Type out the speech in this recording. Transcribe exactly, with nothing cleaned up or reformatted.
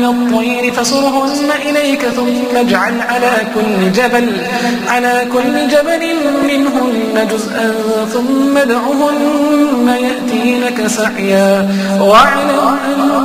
الطير فصرهن إليك ثم اجعل على كل جبل على كل جبل منهن جزءا ثم ادعهن يأتينك سعيا واعلم أن